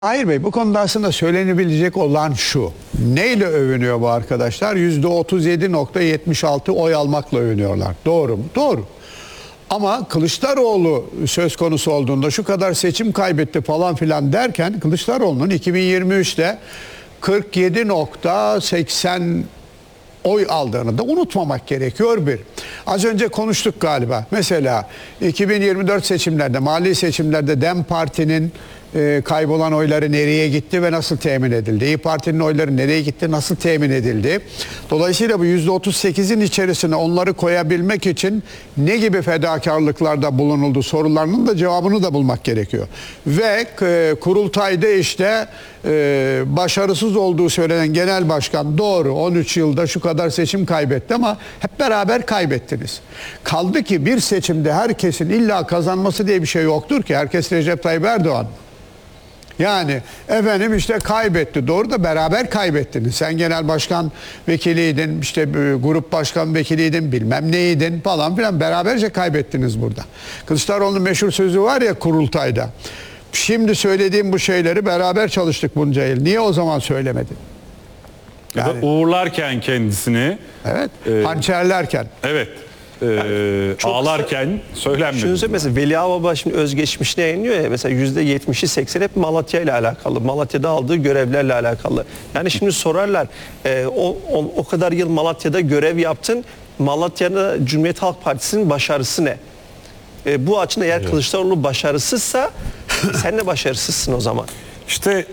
Hayır Bey, bu konuda aslında söylenebilecek olan şu. Neyle övünüyor bu arkadaşlar? %37,76 oy almakla övünüyorlar. Doğru mu? Doğru. Ama Kılıçdaroğlu söz konusu olduğunda şu kadar seçim kaybetti falan filan derken Kılıçdaroğlu'nun 2023'te 47,80 oy aldığını da unutmamak gerekiyor bir. Az önce konuştuk galiba. Mesela 2024 seçimlerde, mali seçimlerde DEM Parti'nin kaybolan oyları nereye gitti ve nasıl temin edildi? İYİ Parti'nin oyları nereye gitti, nasıl temin edildi? Dolayısıyla bu %38'in içerisine onları koyabilmek için ne gibi fedakarlıklarda bulunuldu sorularının da cevabını da bulmak gerekiyor. Ve kurultayda işte başarısız olduğu söylenen genel başkan doğru 13 yılda şu kadar seçim kaybetti ama hep beraber kaybettiniz. Kaldı ki bir seçimde herkesin illa kazanması diye bir şey yoktur ki. Herkes Recep Tayyip Erdoğan. Yani efendim işte kaybetti. Doğru da beraber kaybettiniz. Sen genel başkan vekiliydin, işte grup başkan vekiliydin, bilmem neydin falan filan. Beraberce kaybettiniz burada. Kılıçdaroğlu'nun meşhur sözü var ya kurultayda. Şimdi söylediğim bu şeyleri beraber çalıştık bunca yıl. Niye o zaman söylemedin? Yani, ya da uğurlarken kendisini. Evet. Hançerlerken. Evet. Ağlarken söylenmedi. Şunu söyleyeyim, mesela Veli Ağababa şimdi özgeçmişine yayınlıyor ya, mesela %70'i 80 hep Malatya ile alakalı. Malatya'da aldığı görevlerle alakalı. Yani şimdi sorarlar o kadar yıl Malatya'da görev yaptın. Malatya'da Cumhuriyet Halk Partisi'nin başarısı ne? Bu açıdan eğer Kılıçdaroğlu başarısızsa sen de başarısızsın o zaman. İşte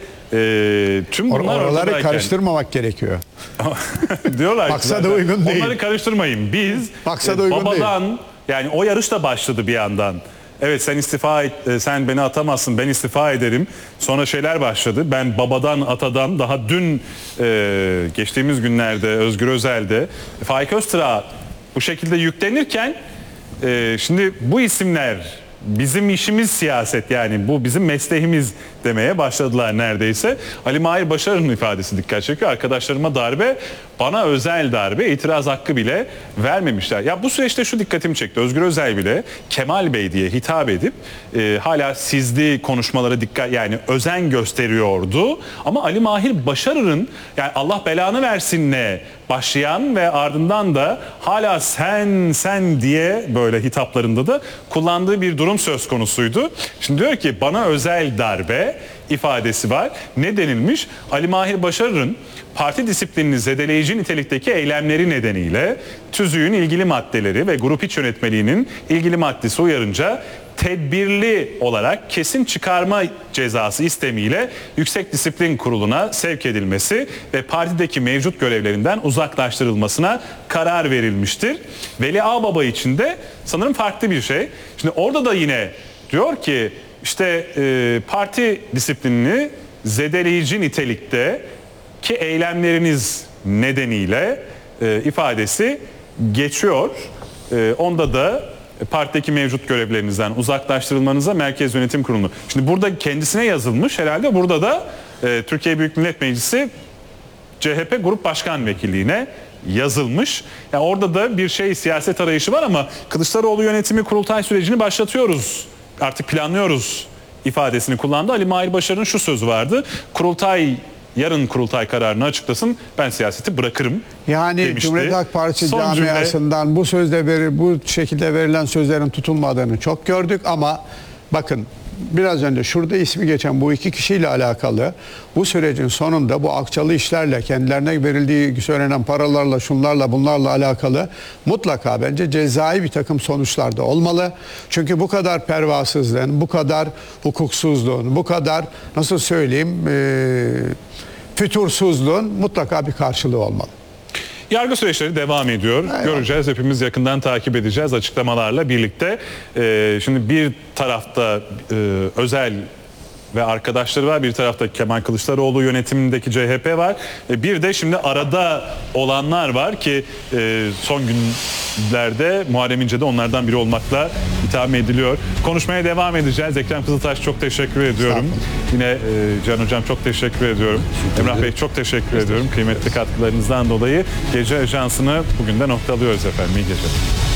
tüm bunlar oraları karıştırmamak gerekiyor. Diyorlar maksada uygun değil. Onları karıştırmayın. Biz babadan değil. Yani o yarış da başladı bir yandan. Evet sen istifa et, sen beni atamazsın, ben istifa ederim. Sonra şeyler başladı. Ben babadan atadan daha dün geçtiğimiz günlerde Özgür Özel'de Faik Öztürk'a bu şekilde yüklenirken şimdi bu isimler bizim işimiz siyaset, yani bu bizim mesleğimiz demeye başladılar neredeyse. Ali Mahir Başarır'ın ifadesi dikkat çekiyor. Arkadaşlarıma darbe, bana özel darbe, itiraz hakkı bile vermemişler. Ya bu süreçte şu dikkatimi çekti. Özgür Özel bile Kemal Bey diye hitap edip hala sizli konuşmalara dikkat, yani özen gösteriyordu. Ama Ali Mahir Başarır'ın yani Allah belanı versinle başlayan ve ardından da hala sen diye böyle hitaplarında da kullandığı bir durum söz konusuydu. Şimdi diyor ki bana özel darbe ifadesi var. Ne denilmiş? Ali Mahir Başarır'ın parti disiplinini zedeleyici nitelikteki eylemleri nedeniyle tüzüğün ilgili maddeleri ve grup iç yönetmeliğinin ilgili maddesi uyarınca tedbirli olarak kesin çıkarma cezası istemiyle Yüksek Disiplin Kurulu'na sevk edilmesi ve partideki mevcut görevlerinden uzaklaştırılmasına karar verilmiştir. Veli Ağababa için de sanırım farklı bir şey. Şimdi orada da yine diyor ki işte parti disiplinini zedeleyici nitelikte ki eylemleriniz nedeniyle ifadesi geçiyor. Onda da partideki mevcut görevlerinizden uzaklaştırılmanıza Merkez Yönetim Kurulu. Şimdi burada kendisine yazılmış herhalde. Burada da Türkiye Büyük Millet Meclisi CHP Grup Başkan Vekilliğine yazılmış. Yani orada da bir siyaset arayışı var ama Kılıçdaroğlu yönetimi kurultay sürecini başlatıyoruz. Artık planlıyoruz ifadesini kullandı. Ali Mahir Başarır'ın şu sözü vardı. Yarın kurultay kararını açıklasın, ben siyaseti bırakırım yani demişti. Cumhuriyet Halk Partisi camiasından bu şekilde verilen sözlerin tutulmadığını çok gördük ama bakın biraz önce şurada ismi geçen bu iki kişiyle alakalı bu sürecin sonunda bu akçalı işlerle kendilerine verildiği söylenen paralarla şunlarla bunlarla alakalı mutlaka bence cezai bir takım sonuçlar da olmalı. Çünkü bu kadar pervasızlığın, bu kadar hukuksuzluğun, bu kadar nasıl söyleyeyim fütursuzluğun mutlaka bir karşılığı olmalı. Yargı süreçleri devam ediyor. Eyvallah. Göreceğiz. Hepimiz yakından takip edeceğiz açıklamalarla birlikte. Şimdi bir tarafta Özel ve arkadaşları var. Bir tarafta Kemal Kılıçdaroğlu yönetimindeki CHP var. Bir de şimdi arada olanlar var ki son günlerde Muharrem İnce de onlardan biri olmakla itham ediliyor. Konuşmaya devam edeceğiz. Ekrem Kızıltaş çok teşekkür ediyorum. Yine Can Hocam çok teşekkür ediyorum. Emrah Bey çok teşekkür ediyorum. Kıymetli katkılarınızdan dolayı Gece Ajansı'nı bugün de noktalıyoruz efendim. İyi geceler.